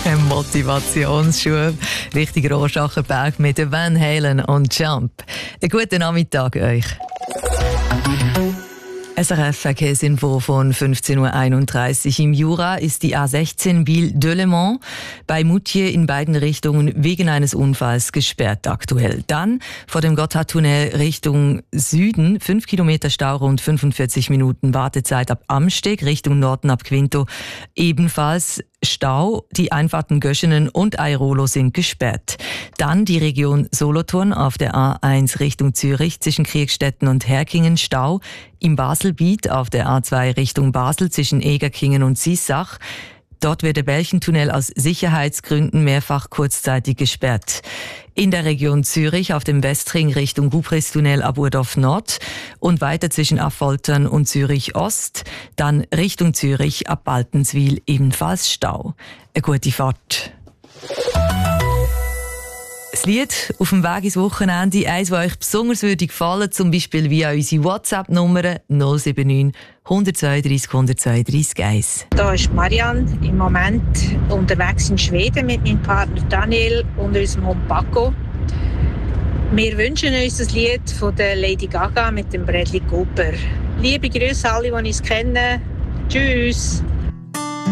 Ein Motivationsschub Richtung Rorschachenberg mit Van Halen und Jump. Einen guten Nachmittag euch. SRF-Verkehrsinfo von 15.31 Uhr. Im Jura ist die A16 Biel-Delemont bei Moutier in beiden Richtungen wegen eines Unfalls gesperrt aktuell. Dann vor dem Gotthardtunnel Richtung Süden 5 Kilometer Stau, rund 45 Minuten Wartezeit ab Amsteg, Richtung Norden ab Quinto ebenfalls Stau. Die Einfahrten Göschenen und Airolo sind gesperrt. Dann die Region Solothurn auf der A1 Richtung Zürich zwischen Kriegstetten und Herkingen Stau. Im Baselbiet auf der A2 Richtung Basel zwischen Egerkingen und Sissach. Dort wird der Belchentunnel aus Sicherheitsgründen mehrfach kurzzeitig gesperrt. In der Region Zürich auf dem Westring Richtung Gubristunnel ab Urdorf Nord und weiter zwischen Affoltern und Zürich Ost. Dann Richtung Zürich ab Baltenswil ebenfalls Stau. Eine gute Fahrt. Das Lied auf dem Weg ins Wochenende, eins, das euch besonders gefallen würde, zum Beispiel via unsere WhatsApp-Nummer 079 132 132 1. Da ist Marianne im Moment unterwegs in Schweden mit meinem Partner Daniel und unserem Hund Paco. Wir wünschen uns das Lied von der Lady Gaga mit dem Bradley Cooper. Liebe Grüße alle, die uns kennen. Tschüss.